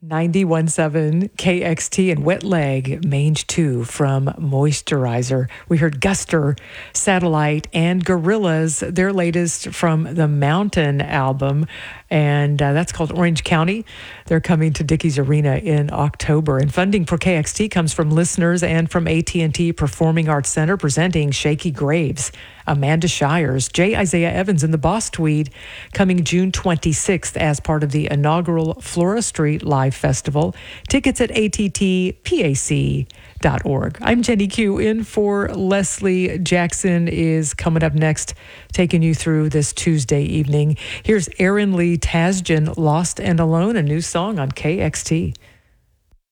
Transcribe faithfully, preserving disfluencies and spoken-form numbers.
ninety-one point seven K X T and Wet Leg, Mange two from Moisturizer. We heard Guster, Satellite, and Gorillas, their latest from the Mountain album, and uh, that's called Orange County. They're coming to Dickies Arena in October. And funding for K X T comes from listeners and from A T and T Performing Arts Center, presenting Shaky Graves, Amanda Shires, J. Isaiah Evans, and the Boss Tweed, coming June twenty-sixth as part of the inaugural Flora Street Live Festival. Tickets at A T T P A C dot org. I'm Jenny Q in for Leslie. Jackson is coming up next, taking you through this Tuesday evening. Here's Aaron Lee Tasjan, Lost and Alone, a new song on K X T.